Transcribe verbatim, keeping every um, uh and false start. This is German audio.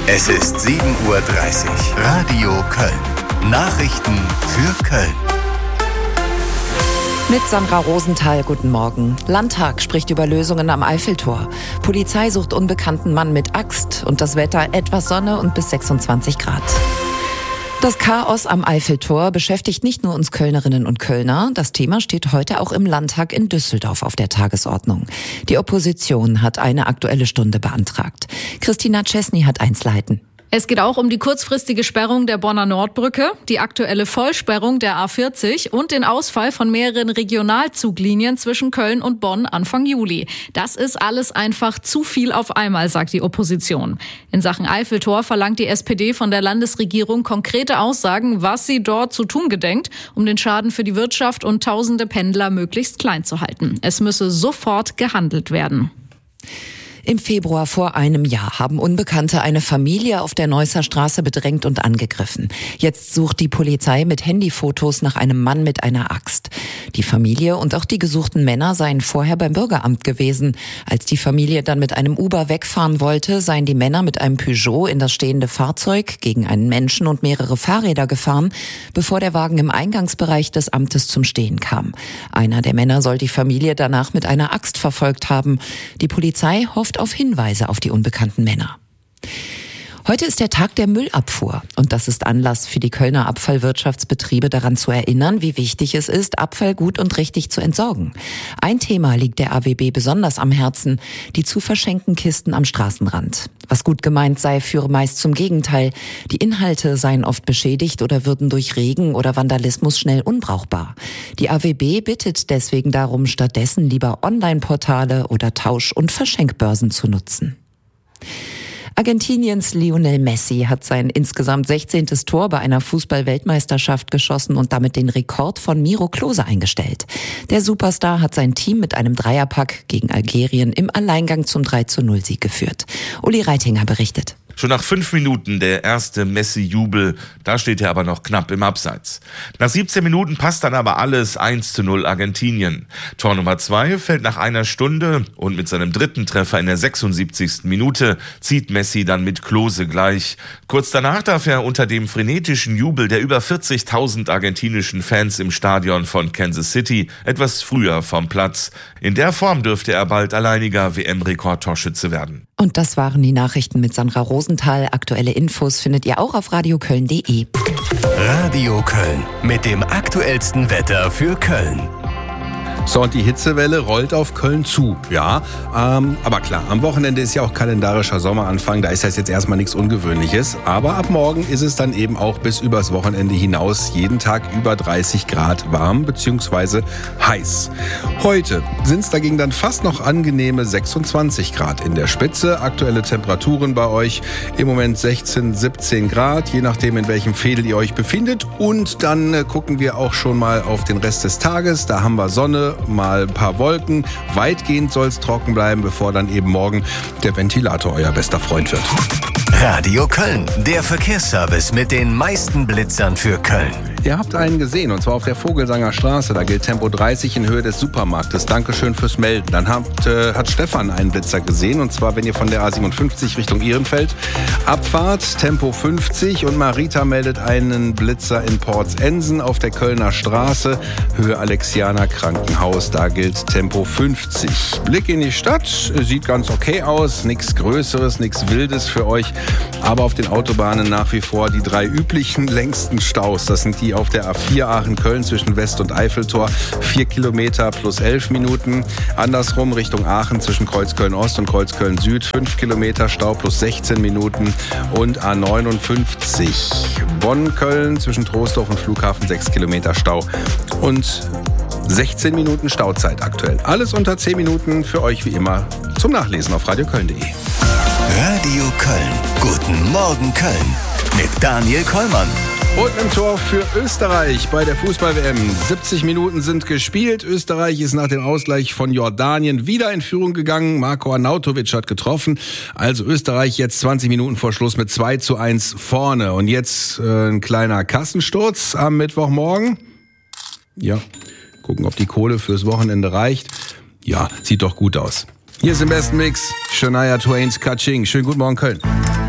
Es ist sieben Uhr dreißig. Radio Köln. Nachrichten für Köln. Mit Sandra Rosenthal, guten Morgen. Landtag spricht über Lösungen am Eiffeltor. Polizei sucht unbekannten Mann mit Axt und das Wetter etwas Sonne und bis sechsundzwanzig Grad. Das Chaos am Eiffeltor beschäftigt nicht nur uns Kölnerinnen und Kölner. Das Thema steht heute auch im Landtag in Düsseldorf auf der Tagesordnung. Die Opposition hat eine Aktuelle Stunde beantragt. Christina Czesny hat Einsleiten. Es geht auch um die kurzfristige Sperrung der Bonner Nordbrücke, die aktuelle Vollsperrung der A vierzig und den Ausfall von mehreren Regionalzuglinien zwischen Köln und Bonn Anfang Juli. Das ist alles einfach zu viel auf einmal, sagt die Opposition. In Sachen Eiffeltor verlangt die S P D von der Landesregierung konkrete Aussagen, was sie dort zu tun gedenkt, um den Schaden für die Wirtschaft und tausende Pendler möglichst klein zu halten. Es müsse sofort gehandelt werden. Im Februar vor einem Jahr haben Unbekannte eine Familie auf der Neusser Straße bedrängt und angegriffen. Jetzt sucht die Polizei mit Handyfotos nach einem Mann mit einer Axt. Die Familie und auch die gesuchten Männer seien vorher beim Bürgeramt gewesen. Als die Familie dann mit einem Uber wegfahren wollte, seien die Männer mit einem Peugeot in das stehende Fahrzeug gegen einen Menschen und mehrere Fahrräder gefahren, bevor der Wagen im Eingangsbereich des Amtes zum Stehen kam. Einer der Männer soll die Familie danach mit einer Axt verfolgt haben. Die Polizei hofft auf Hinweise auf die unbekannten Männer. Heute ist der Tag der Müllabfuhr und das ist Anlass für die Kölner Abfallwirtschaftsbetriebe daran zu erinnern, wie wichtig es ist, Abfall gut und richtig zu entsorgen. Ein Thema liegt der A W B besonders am Herzen, die zu verschenken Kisten am Straßenrand. Was gut gemeint sei, führe meist zum Gegenteil. Die Inhalte seien oft beschädigt oder würden durch Regen oder Vandalismus schnell unbrauchbar. Die A W B bittet deswegen darum, stattdessen lieber Online-Portale oder Tausch- und Verschenkbörsen zu nutzen. Argentiniens Lionel Messi hat sein insgesamt sechzehntes Tor bei einer Fußball-Weltmeisterschaft geschossen und damit den Rekord von Miro Klose eingestellt. Der Superstar hat sein Team mit einem Dreierpack gegen Algerien im Alleingang zum drei zu null Sieg geführt. Uli Reitinger berichtet. Schon nach fünf Minuten der erste Messi-Jubel, da steht er aber noch knapp im Abseits. Nach siebzehn Minuten passt dann aber alles, eins zu null Argentinien. Tor Nummer zwei fällt nach einer Stunde und mit seinem dritten Treffer in der sechsundsiebzigsten Minute zieht Messi dann mit Klose gleich. Kurz danach darf er unter dem frenetischen Jubel der über vierzigtausend argentinischen Fans im Stadion von Kansas City etwas früher vom Platz. In der Form dürfte er bald alleiniger W M-Rekordtorschütze werden. Und das waren die Nachrichten mit Sandra Rosenthal. Aktuelle Infos findet ihr auch auf radioköln punkt de. Radio Köln mit dem aktuellsten Wetter für Köln. So, und die Hitzewelle rollt auf Köln zu, ja. Ähm, aber klar, am Wochenende ist ja auch kalendarischer Sommeranfang, da ist das jetzt erstmal nichts Ungewöhnliches. Aber ab morgen ist es dann eben auch bis übers Wochenende hinaus jeden Tag über dreißig Grad warm bzw. heiß. Heute sind es dagegen dann fast noch angenehme sechsundzwanzig Grad in der Spitze. Aktuelle Temperaturen bei euch im Moment sechzehn, siebzehn Grad, je nachdem in welchem Fädel ihr euch befindet. Und dann äh, gucken wir auch schon mal auf den Rest des Tages. Da haben wir Sonne, mal ein paar Wolken. Weitgehend soll es trocken bleiben, bevor dann eben morgen der Ventilator euer bester Freund wird. Radio Köln, der Verkehrsservice mit den meisten Blitzern für Köln. Ihr habt einen gesehen, und zwar auf der Vogelsanger Straße. Da gilt Tempo dreißig in Höhe des Supermarktes. Dankeschön fürs Melden. Dann hat, äh, hat Stefan einen Blitzer gesehen, und zwar, wenn ihr von der A siebenundfünfzig Richtung Ehrenfeld abfahrt, Tempo fünfzig. Und Marita meldet einen Blitzer in Portsensen auf der Kölner Straße, Höhe Alexianer Krankenhaus. Da gilt Tempo fünfzig. Blick in die Stadt, sieht ganz okay aus. Nichts Größeres, nichts Wildes für euch. Aber auf den Autobahnen nach wie vor die drei üblichen längsten Staus. Das sind die auf der A vier Aachen-Köln zwischen West- und Eiffeltor. Vier Kilometer plus elf Minuten. Andersrum Richtung Aachen zwischen Kreuzköln-Ost und Kreuzköln-Süd. Fünf Kilometer Stau plus sechzehn Minuten. Und A neunundfünfzig Bonn-Köln zwischen Troisdorf und Flughafen. Sechs Kilometer Stau. Und sechzehn Minuten Stauzeit aktuell. Alles unter zehn Minuten für euch wie immer zum Nachlesen auf radioköln punkt de. Radio Köln. Guten Morgen Köln. Mit Daniel Kollmann. Und im Tor für Österreich bei der Fußball-W M. siebzig Minuten sind gespielt. Österreich ist nach dem Ausgleich von Jordanien wieder in Führung gegangen. Marko Arnautovic hat getroffen. Also Österreich jetzt zwanzig Minuten vor Schluss mit zwei zu eins vorne. Und jetzt äh, ein kleiner Kassensturz am Mittwochmorgen. Ja, gucken, ob die Kohle fürs Wochenende reicht. Ja, sieht doch gut aus. Hier ist im besten Mix Shania Twains Kaching. Schönen guten Morgen Köln.